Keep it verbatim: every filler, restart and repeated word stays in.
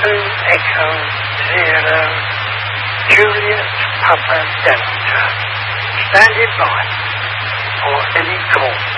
two Echo Zero Juliet Papa Delta, standing by for any call.